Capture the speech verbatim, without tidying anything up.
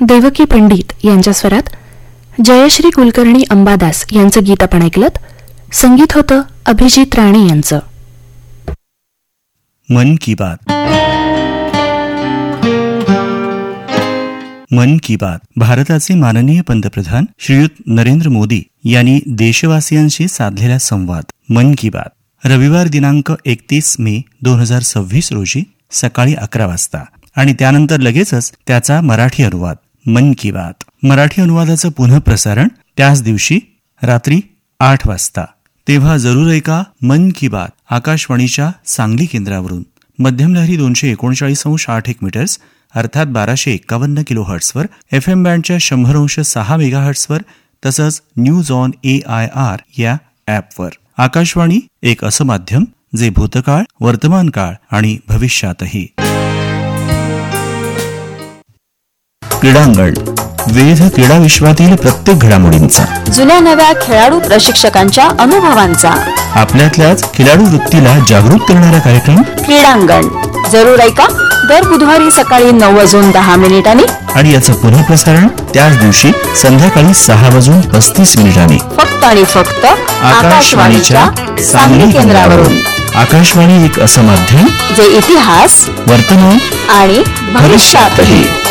देवकी पंडित यांच्या स्वरात जयश्री कुलकर्णी अंबादास यांचं गीत आपण ऐकलत. संगीत होतं अभिजित राणे यांचं. मन की बात. मन की बात भारताचे माननीय पंतप्रधान श्रीयुत नरेंद्र मोदी यांनी देशवासियांशी साधलेला संवाद. मन की बात रविवार दिनांक एकतीस मे दोन हजार सव्वीस रोजी सकाळी अकरा वाजता आणि त्यानंतर लगेचच त्याचा मराठी अनुवाद. मन की बात मराठी अनुवादाचं पुनः प्रसारण त्याच दिवशी रात्री आठ वाजता. तेव्हा जरूर ऐका मन की बात आकाशवाणीच्या सांगली केंद्रावरून. मध्यम लहरी दोनशे एकोणचाळीस अंश आठ एक मीटर्स अर्थात बाराशे एक्कावन्न किलो हर्ट्सवर, एफ एम बँडच्या शंभर अंश सहा मेगा हर्ट्सवर, तसंच news on A I R या ॲपवर. आकाशवाणी एक असं माध्यम जे भूतकाळ, वर्तमान काळ आणि भविष्यातही. क्रीडांगण विविध क्रीडा विश्वातील प्रत्येक घडामोडींचा, जुन्या नव्या खेळाडू प्रशिक्षकांच्या अनुभवांचा, आपल्यातल्याच खिलाडू वृत्तीला जागृत करणारा कार्यक्रम क्रीडांगण. जरूर ऐका दर बुधवारी सकाळी नऊ वाजून दहा मिनिटांनी आणि याचं पुनः प्रसारण त्याच दिवशी संध्याकाळी सहा वाजून पस्तीस मिनिटांनी फक्त आणि फक्त आकाशवाणीच्या सांगली केंद्रावरून. आकाशवाणी एक असं माध्यम जे इतिहास, वर्तमान आणि भविष्यातही